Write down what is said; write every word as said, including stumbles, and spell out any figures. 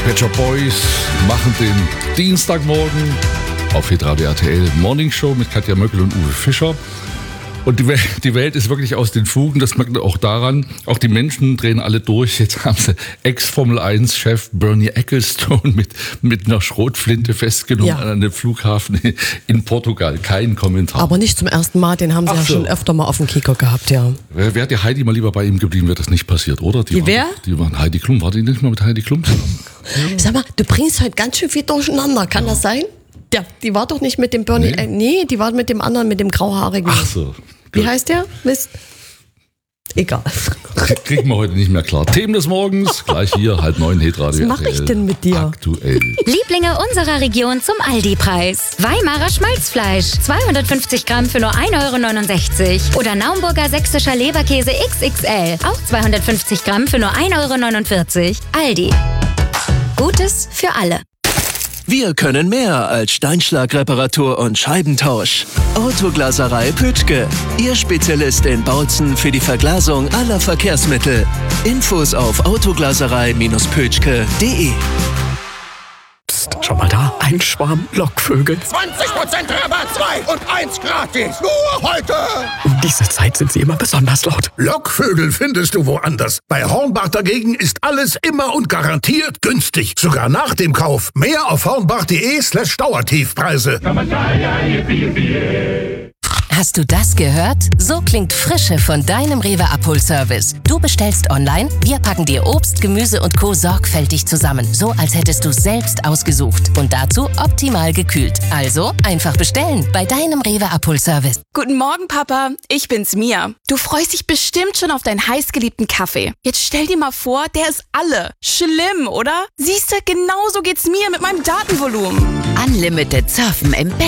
Pet Shop Boys machen den Dienstagmorgen auf Hitradio R T L Morning Show mit Katja Möckel und Uwe Fischer. Und die Welt, die Welt ist wirklich aus den Fugen, das merkt man auch daran, auch die Menschen drehen alle durch. Jetzt haben sie Ex-Formel eins Chef Bernie Ecclestone mit, mit einer Schrotflinte festgenommen ja. an einem Flughafen in Portugal. Kein Kommentar. Aber nicht zum ersten Mal, den haben sie Ach ja so. schon öfter mal auf dem Kieker gehabt, ja. Wäre wär die Heidi mal lieber bei ihm geblieben, wäre das nicht passiert, oder? Die, die wer? War, die waren Heidi Klum, war die nicht mal mit Heidi Klum zusammen? Sag mal, du bringst heute ganz schön viel durcheinander, kann ja. das sein? Ja, die war doch nicht mit dem Bernie, nee, äh, nee die war mit dem anderen, mit dem grauhaarigen. Ach so. Wie Gut. heißt der? Mist. Egal. Kriegen wir heute nicht mehr klar. Themen des Morgens, gleich hier, halb neun, Hitradio. Was mache ich denn mit dir? Aktuell. Lieblinge unserer Region zum Aldi-Preis. Weimarer Schmalzfleisch, zweihundertfünfzig Gramm für nur ein Euro neunundsechzig. Oder Naumburger sächsischer Leberkäse X X L, auch zweihundertfünfzig Gramm für nur ein Euro neunundvierzig. Aldi. Gutes für alle. Wir können mehr als Steinschlagreparatur und Scheibentausch. Autoglaserei Pütschke, Ihr Spezialist in Bautzen für die Verglasung aller Verkehrsmittel. Infos auf autoglaserei Pütschke punkt de. Psst, schau mal da, ein Schwarm Lockvögel. zwanzig Prozent Rabatt, zwei und eins gratis. Nur heute. Um diese Zeit sind sie immer besonders laut. Lockvögel findest du woanders. Bei Hornbach dagegen ist alles immer und garantiert günstig. Sogar nach dem Kauf. Mehr auf hornbach.de slash Dauertiefpreise. Hast du das gehört? So klingt Frische von deinem Rewe Abholservice. Du bestellst online, wir packen dir Obst, Gemüse und Co. sorgfältig zusammen. So, als hättest du es selbst ausgesucht. Und dazu optimal gekühlt. Also, einfach bestellen bei deinem Rewe Abholservice. Guten Morgen, Papa. Ich bin's, Mia. Du freust dich bestimmt schon auf deinen heißgeliebten Kaffee. Jetzt stell dir mal vor, der ist alle. Schlimm, oder? Siehst du, genauso geht's mir mit meinem Datenvolumen. Unlimited surfen im Bett.